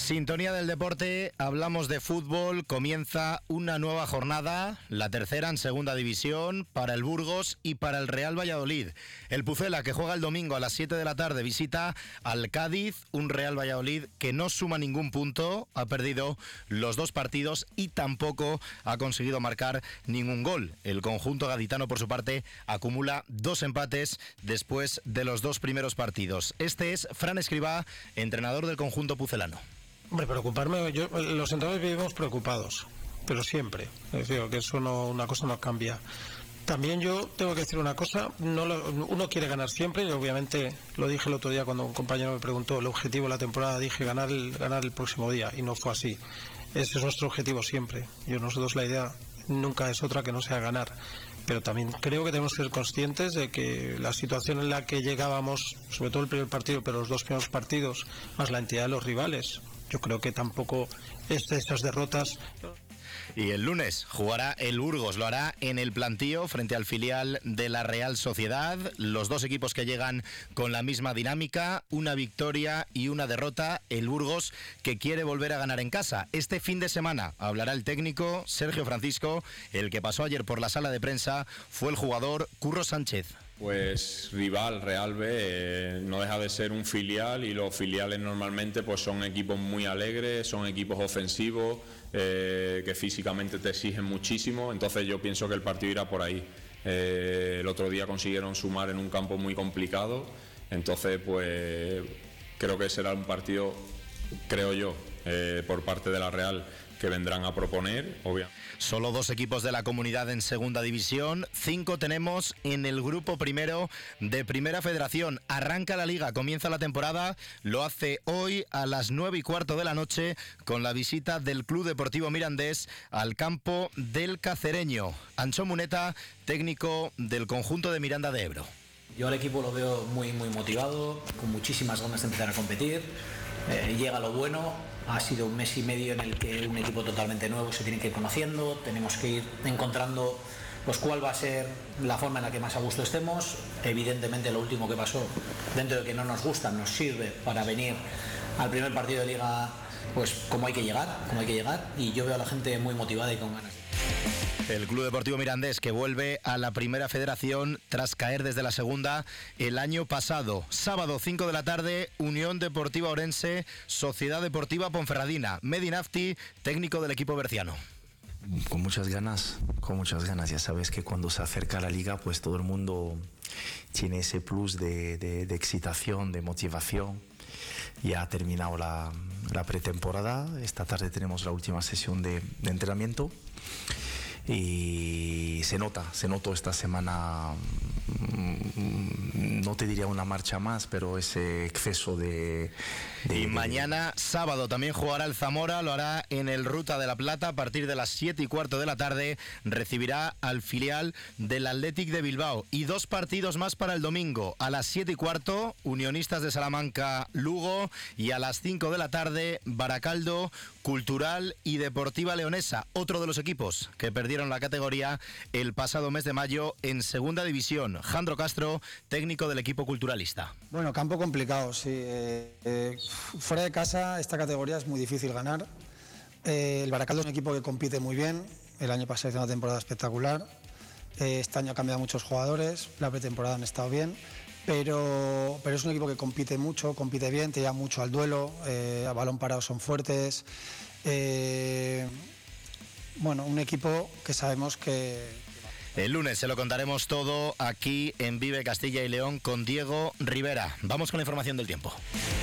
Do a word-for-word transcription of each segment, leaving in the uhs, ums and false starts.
Sintonía del deporte, hablamos de fútbol, comienza una nueva jornada, la tercera en segunda división para el Burgos y para el Real Valladolid. El Pucela, que juega el domingo a las siete de la tarde, visita al Cádiz, un Real Valladolid que no suma ningún punto, ha perdido los dos partidos y tampoco ha conseguido marcar ningún gol. El conjunto gaditano, por su parte, acumula dos empates después de los dos primeros partidos. Este es Fran Escribá, entrenador del conjunto pucelano. Hombre, preocuparme, yo, los entrenadores vivimos preocupados, pero siempre. Es decir, que eso no, una cosa no cambia. También yo tengo que decir una cosa, no lo, uno quiere ganar siempre, y obviamente lo dije el otro día cuando un compañero me preguntó el objetivo de la temporada, dije ganar el, ganar el próximo día, y no fue así. Ese es nuestro objetivo siempre. Yo, nosotros la idea nunca es otra que no sea ganar. Pero también creo que tenemos que ser conscientes de que la situación en la que llegábamos, sobre todo el primer partido, pero los dos primeros partidos, más la entidad de los rivales, yo creo que tampoco es de estas derrotas. Y el lunes jugará el Burgos, lo hará en el plantío frente al filial de la Real Sociedad. Los dos equipos que llegan con la misma dinámica, una victoria y una derrota. El Burgos que quiere volver a ganar en casa. Este fin de semana hablará el técnico Sergio Francisco. El que pasó ayer por la sala de prensa fue el jugador Curro Sánchez. Pues rival, Real B, eh, no deja de ser un filial, y los filiales normalmente pues son equipos muy alegres, son equipos ofensivos, eh, que físicamente te exigen muchísimo, entonces yo pienso que el partido irá por ahí. Eh, el otro día consiguieron sumar en un campo muy complicado, entonces pues creo que será un partido, creo yo, eh, por parte de la Real, que vendrán a proponer, obviamente. Solo dos equipos de la comunidad en segunda división, cinco tenemos en el grupo primero de Primera Federación. Arranca la liga, comienza la temporada, lo hace hoy a las nueve y cuarto de la noche con la visita del Club Deportivo Mirandés al campo del Cacereño. Ancho Muneta, técnico del conjunto de Miranda de Ebro. Yo al equipo lo veo muy muy motivado, con muchísimas ganas de empezar a competir. Eh, llega lo bueno, ha sido un mes y medio en el que un equipo totalmente nuevo se tiene que ir conociendo, tenemos que ir encontrando pues cuál va a ser la forma en la que más a gusto estemos. Evidentemente lo último que pasó, dentro de que no nos gusta, nos sirve para venir al primer partido de liga pues como hay que llegar, como hay que llegar, y yo veo a la gente muy motivada y con ganas. El Club Deportivo Mirandés, que vuelve a la Primera Federación tras caer desde la segunda el año pasado. Sábado, cinco de la tarde, Unión Deportiva Orense, Sociedad Deportiva Ponferradina. Medinafti, técnico del equipo berciano. Con muchas ganas, con muchas ganas. Ya sabes que cuando se acerca la liga, pues todo el mundo tiene ese plus de, de, de excitación, de motivación. Ya ha terminado la, la pretemporada. Esta tarde tenemos la última sesión de, de entrenamiento. Y se nota, se notó esta semana, no te diría una marcha más, pero ese exceso de... de y mañana, de... sábado, también jugará el Zamora, lo hará en el Ruta de la Plata a partir de las siete y cuarto de la tarde, recibirá al filial del Athletic de Bilbao. Y dos partidos más para el domingo, a las siete y cuarto, Unionistas de Salamanca, Lugo, y a las cinco de la tarde, Baracaldo, Cultural y Deportiva Leonesa, otro de los equipos que perdieron la categoría el pasado mes de mayo en segunda división. Jandro Castro, técnico del equipo culturalista. Bueno, campo complicado, sí. Eh, eh, fuera de casa esta categoría es muy difícil ganar. Eh, el Baracaldo es un equipo que compite muy bien. El año pasado hizo una temporada espectacular. Eh, este año ha cambiado muchos jugadores. La pretemporada han estado bien. Pero, pero es un equipo que compite mucho, compite bien, te lleva mucho al duelo, eh, a balón parado son fuertes. Eh, bueno, un equipo que sabemos que... El lunes se lo contaremos todo aquí en Vive Castilla y León con Diego Rivera. Vamos con la información del tiempo.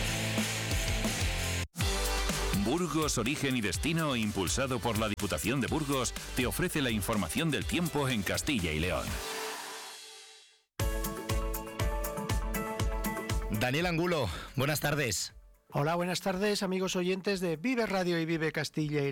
Burgos, Origen y Destino, impulsado por la Diputación de Burgos, te ofrece la información del tiempo en Castilla y León. Daniel Angulo, buenas tardes. Hola, buenas tardes, amigos oyentes de Vive Radio y Vive Castilla y León.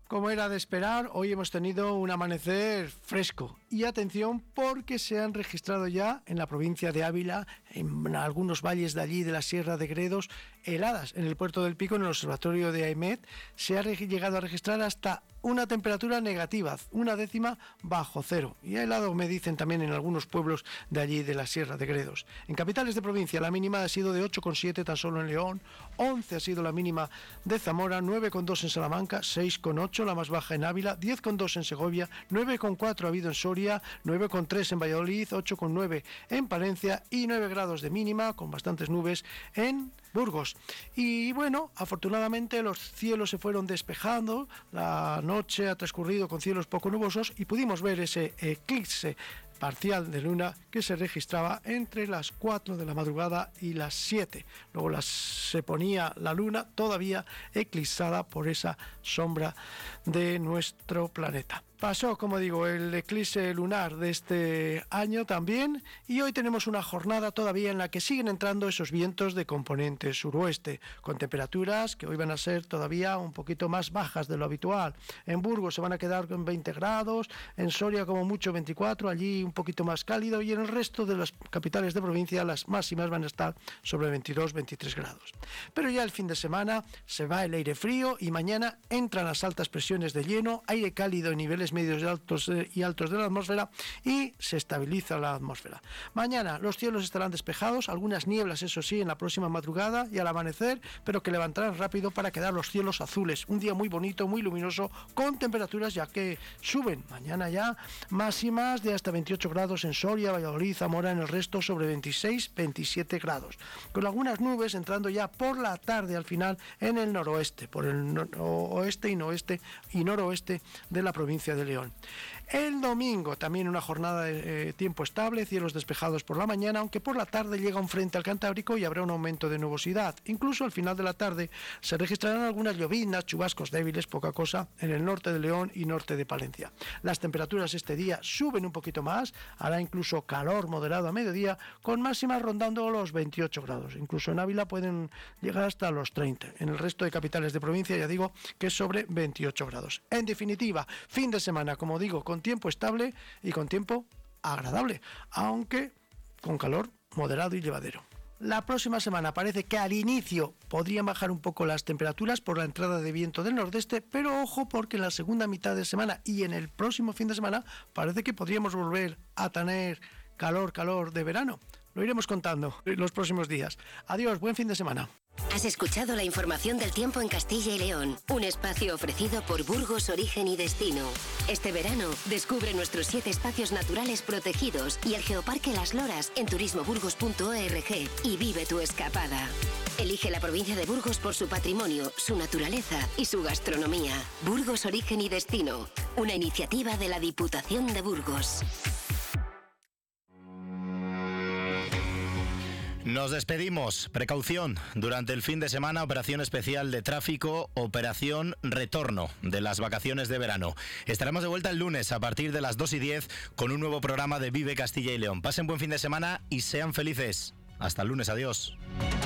como era de esperar, hoy hemos tenido un amanecer fresco. Y atención, porque se han registrado ya en la provincia de Ávila, en algunos valles de allí de la Sierra de Gredos, heladas. En el Puerto del Pico, en el observatorio de AEMET, se ha llegado a registrar hasta una temperatura negativa, una décima bajo cero. Y helado me dicen también en algunos pueblos de allí de la Sierra de Gredos. En capitales de provincia la mínima ha sido de ocho coma siete tan solo en León, once ha sido la mínima de Zamora, nueve coma dos en Salamanca, seis coma ocho la más baja en Ávila, diez coma dos en Segovia, nueve coma cuatro ha habido en Soria, nueve coma tres en Valladolid, ocho coma nueve en Palencia y nueve grados de mínima, con bastantes nubes, en Burgos. Y bueno, afortunadamente los cielos se fueron despejando, la noche ha transcurrido con cielos poco nubosos y pudimos ver ese eclipse parcial de luna que se registraba entre las cuatro de la madrugada y las siete. Luego las, se ponía la luna todavía eclipsada por esa sombra de nuestro planeta. Pasó, como digo, el eclipse lunar de este año también, y hoy tenemos una jornada todavía en la que siguen entrando esos vientos de componente suroeste, con temperaturas que hoy van a ser todavía un poquito más bajas de lo habitual. En Burgos se van a quedar con veinte grados, en Soria como mucho veinticuatro, allí un poquito más cálido, y en el resto de las capitales de provincia las máximas van a estar sobre veintidós veintitrés grados. Pero ya el fin de semana se va el aire frío y mañana entran las altas presiones de hielo, aire cálido en niveles medios y altos, y altos de la atmósfera, y se estabiliza la atmósfera. Mañana los cielos estarán despejados, algunas nieblas eso sí en la próxima madrugada y al amanecer, pero que levantarán rápido para quedar los cielos azules. Un día muy bonito, muy luminoso, con temperaturas ya que suben. Mañana ya máximas de hasta veintiocho grados en Soria, Valladolid, Zamora, en el resto sobre veintiséis veintisiete grados, con algunas nubes entrando ya por la tarde al final en el noroeste, por el no- oeste y noroeste y noroeste de la provincia de León. El domingo también una jornada de eh, tiempo estable, cielos despejados por la mañana, aunque por la tarde llega un frente al Cantábrico y habrá un aumento de nubosidad. Incluso al final de la tarde se registrarán algunas lloviznas, chubascos débiles, poca cosa, en el norte de León y norte de Palencia. Las temperaturas este día suben un poquito más, hará incluso calor moderado a mediodía, con máximas rondando los veintiocho grados. Incluso en Ávila pueden llegar hasta los treinta. En el resto de capitales de provincia ya digo que es sobre veintiocho grados. En definitiva, fin de semana, como digo, con tiempo estable y con tiempo agradable, aunque con calor moderado y llevadero. La próxima semana parece que al inicio podrían bajar un poco las temperaturas por la entrada de viento del nordeste, pero ojo porque en la segunda mitad de semana y en el próximo fin de semana parece que podríamos volver a tener calor, calor de verano. Lo iremos contando en los próximos días. Adiós, buen fin de semana. Has escuchado la información del tiempo en Castilla y León, un espacio ofrecido por Burgos Origen y Destino. Este verano, descubre nuestros siete espacios naturales protegidos y el Geoparque Las Loras en turismoburgos punto org y vive tu escapada. Elige la provincia de Burgos por su patrimonio, su naturaleza y su gastronomía. Burgos Origen y Destino, una iniciativa de la Diputación de Burgos. Nos despedimos. Precaución. Durante el fin de semana, operación especial de tráfico, operación retorno de las vacaciones de verano. Estaremos de vuelta el lunes a partir de las dos y diez con un nuevo programa de Vive Castilla y León. Pasen buen fin de semana y sean felices. Hasta el lunes. Adiós.